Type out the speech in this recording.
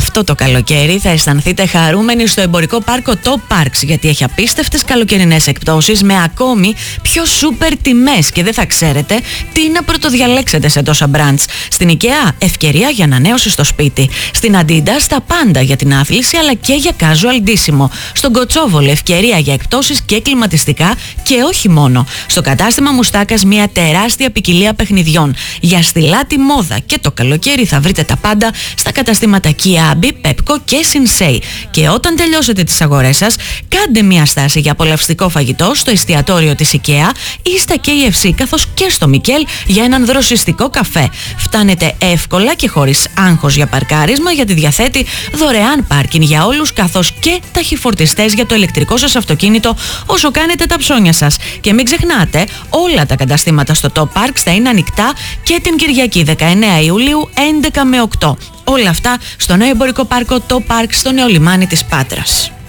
Αυτό το καλοκαίρι θα αισθανθείτε χαρούμενοι στο εμπορικό πάρκο Top Parks, γιατί έχει απίστευτες καλοκαιρινές εκπτώσεις με ακόμη πιο σούπερ τιμές και δεν θα ξέρετε τι να πρωτοδιαλέξετε σε τόσα μπραντς. Στην IKEA, ευκαιρία για ανανέωση στο σπίτι. Στην Adidas, τα πάντα για την άθληση αλλά και για casual ντύσιμο. Στον Κοτσόβολο, ευκαιρία για εκπτώσεις και κλιματιστικά και όχι μόνο. Στο κατάστημα Μουστάκας, μια τεράστια ποικιλία παιχνιδιών. Για στιλάτη μόδα και το καλοκαίρι θα βρείτε τα πάντα στα καταστήματα Kiabi, Pepco και Sinsei. Και όταν τελειώσετε τις αγορές σας, κάντε μια στάση για απολαυστικό φαγητό στο εστιατόριο της IKEA ή στα KFC, καθώς και στο Μικέλ για έναν δροσιστικό καφέ. Φτάνετε εύκολα και χωρίς άγχος για παρκάρισμα, γιατί διαθέτει δωρεάν πάρκινγκ για όλους, καθώς και ταχυφορτιστές για το ηλεκτρικό σας αυτοκίνητο όσο κάνετε τα ψώνια σας. Και μην ξεχνάτε, όλα τα καταστήματα στο Top Parks θα είναι ανοιχτά και την Κυριακή 19 Ιουλίου 11 με 8. Όλα αυτά στο νέο εμπορικό πάρκο Top Parks στο νέο λιμάνι της Πάτρας.